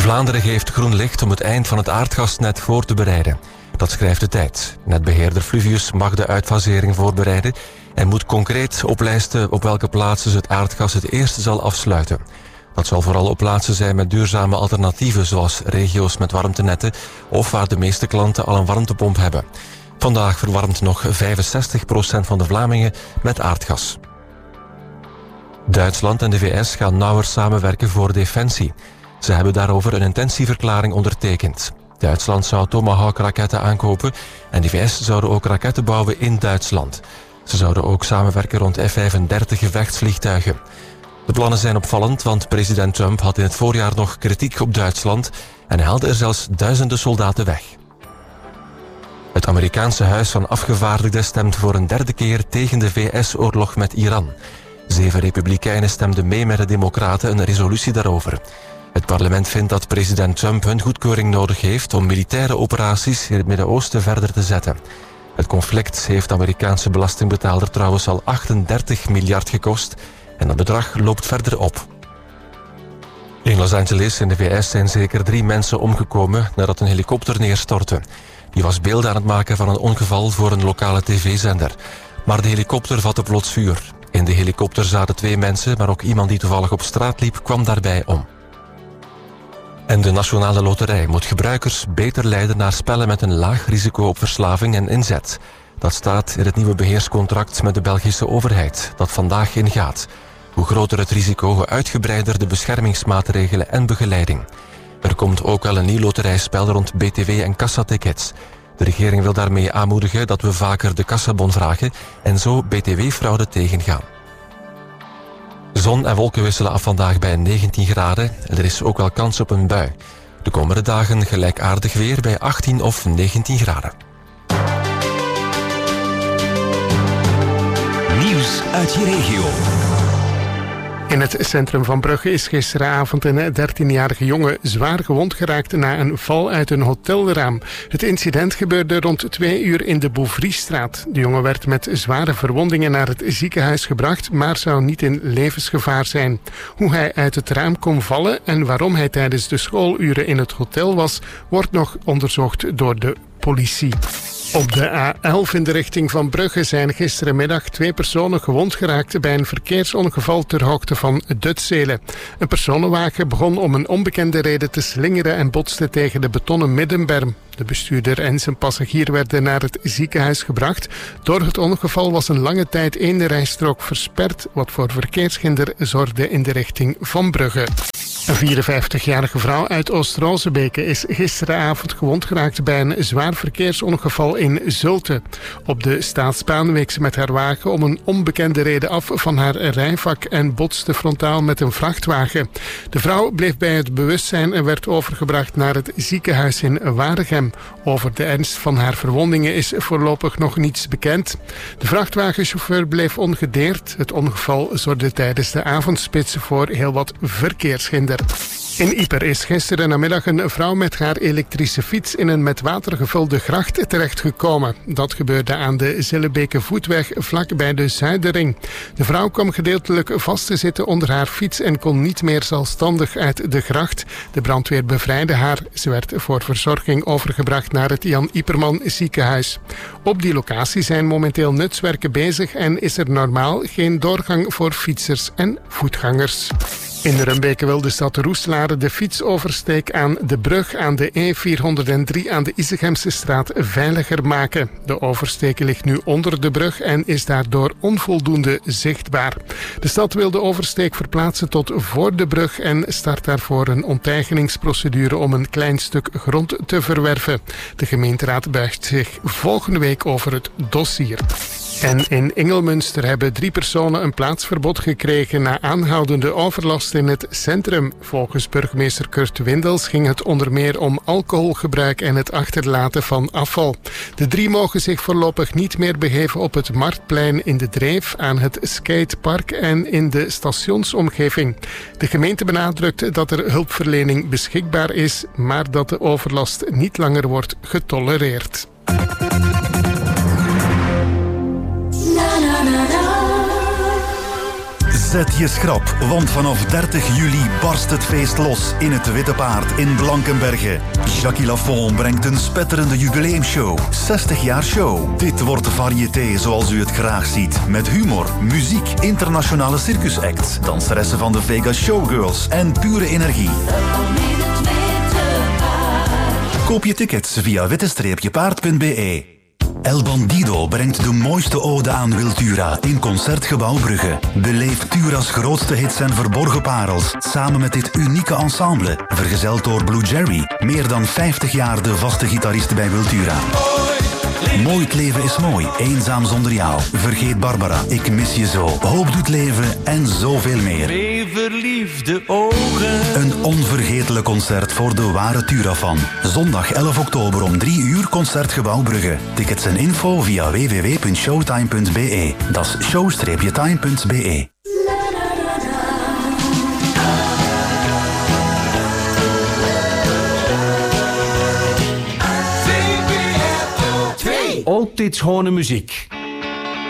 Vlaanderen geeft groen licht om het eind van het aardgasnet voor te bereiden. Dat schrijft de Tijd. Netbeheerder Fluvius mag de uitfasering voorbereiden en moet concreet oplijsten op welke plaatsen ze het aardgas het eerste zal afsluiten. Dat zal vooral op plaatsen zijn met duurzame alternatieven, zoals regio's met warmtenetten of waar de meeste klanten al een warmtepomp hebben. Vandaag verwarmt nog 65% van de Vlamingen met aardgas. Duitsland en de VS gaan nauwer samenwerken voor defensie. Ze hebben daarover een intentieverklaring ondertekend. Duitsland zou Tomahawk-raketten aankopen en de VS zouden ook raketten bouwen in Duitsland. Ze zouden ook samenwerken rond F-35 gevechtsvliegtuigen. De plannen zijn opvallend, want president Trump had in het voorjaar nog kritiek op Duitsland en haalde er zelfs duizenden soldaten weg. Het Amerikaanse Huis van Afgevaardigden stemt voor een derde keer tegen de VS-oorlog met Iran. 7 republikeinen stemden mee met de democraten een resolutie daarover. Het parlement vindt dat president Trump hun goedkeuring nodig heeft om militaire operaties in het Midden-Oosten verder te zetten. Het conflict heeft de Amerikaanse belastingbetaler trouwens al 38 miljard gekost en dat bedrag loopt verder op. In Los Angeles in de VS zijn zeker 3 mensen omgekomen nadat een helikopter neerstortte. Die was beelden aan het maken van een ongeval voor een lokale tv-zender. Maar de helikopter vatte plots vuur. In de helikopter zaten 2 mensen, maar ook iemand die toevallig op straat liep kwam daarbij om. En de Nationale Loterij moet gebruikers beter leiden naar spellen met een laag risico op verslaving en inzet. Dat staat in het nieuwe beheerscontract met de Belgische overheid, dat vandaag ingaat. Hoe groter het risico, hoe uitgebreider de beschermingsmaatregelen en begeleiding. Er komt ook wel een nieuw loterijspel rond BTW en kassatickets. De regering wil daarmee aanmoedigen dat we vaker de kassabon vragen en zo BTW-fraude tegengaan. Zon en wolken wisselen af vandaag bij 19 graden en er is ook wel kans op een bui. De komende dagen gelijkaardig weer bij 18 of 19 graden. Nieuws uit je regio. In het centrum van Brugge is gisteravond een 13-jarige jongen zwaar gewond geraakt na een val uit een hotelraam. Het incident gebeurde rond 2 uur in de Bouvrystraat. De jongen werd met zware verwondingen naar het ziekenhuis gebracht, maar zou niet in levensgevaar zijn. Hoe hij uit het raam kon vallen en waarom hij tijdens de schooluren in het hotel was, wordt nog onderzocht door de politie. Op de A11 in de richting van Brugge zijn gisterenmiddag 2 personen gewond geraakt bij een verkeersongeval ter hoogte van Dutsele. Een personenwagen begon om een onbekende reden te slingeren en botste tegen de betonnen middenberm. De bestuurder en zijn passagier werden naar het ziekenhuis gebracht. Door het ongeval was een lange tijd 1 rijstrook versperd, wat voor verkeershinder zorgde in de richting van Brugge. Een 54-jarige vrouw uit Oost-Rozebeke is gisteravond gewond geraakt bij een zwaar verkeersongeval in Zulte. Op de staatsbaan week ze met haar wagen om een onbekende reden af van haar rijvak en botste frontaal met een vrachtwagen. De vrouw bleef bij het bewustzijn en werd overgebracht naar het ziekenhuis in Waregem. Over de ernst van haar verwondingen is voorlopig nog niets bekend. De vrachtwagenchauffeur bleef ongedeerd. Het ongeval zorgde tijdens de avondspits voor heel wat verkeershinder. In Ieper is gisteren namiddag een vrouw met haar elektrische fiets in een met water gevulde gracht terechtgekomen. Dat gebeurde aan de Zillebeke voetweg vlak bij de Zuiderring. De vrouw kwam gedeeltelijk vast te zitten onder haar fiets en kon niet meer zelfstandig uit de gracht. De brandweer bevrijdde haar. Ze werd voor verzorging overgebracht naar het Jan Ieperman ziekenhuis. Op die locatie zijn momenteel nutswerken bezig en is er normaal geen doorgang voor fietsers en voetgangers. In Rumbeke wil de stad Roeselare de fietsoversteek aan de brug aan de E403 aan de Isegemse straat veiliger maken. De oversteek ligt nu onder de brug en is daardoor onvoldoende zichtbaar. De stad wil de oversteek verplaatsen tot voor de brug en start daarvoor een onteigeningsprocedure om een klein stuk grond te verwerven. De gemeenteraad buigt zich volgende week over het dossier. En in Ingelmunster hebben 3 personen een plaatsverbod gekregen na aanhoudende overlast in het centrum. Volgens burgemeester Kurt Windels ging het onder meer om alcoholgebruik en het achterlaten van afval. De 3 mogen zich voorlopig niet meer begeven op het Marktplein in de Dreef, aan het skatepark en in de stationsomgeving. De gemeente benadrukt dat er hulpverlening beschikbaar is, maar dat de overlast niet langer wordt getolereerd. Zet je schrap, want vanaf 30 juli barst het feest los in het Witte Paard in Blankenberge. Jackie Lafont brengt een spetterende jubileumshow. 60 jaar show. Dit wordt variété zoals u het graag ziet. Met humor, muziek, internationale circusacts, danseressen van de Vegas Showgirls en pure energie. Koop je tickets via witte-paard.be. El Bandido brengt de mooiste ode aan Wiltura in Concertgebouw Brugge. Beleef Tura's grootste hits en verborgen parels samen met dit unieke ensemble. Vergezeld door Blue Jerry, meer dan 50 jaar de vaste gitarist bij Wiltura. Mooi het leven is mooi, eenzaam zonder jou. Vergeet Barbara, ik mis je zo. Hoop doet leven en zoveel meer. Twee verliefde ogen. Een onvergetelijk concert voor de ware Tura-fan. Zondag 11 oktober om 3 uur Concertgebouw Brugge. Tickets en info via www.showtime.be. Dat is show-time.be. Altijd schone muziek.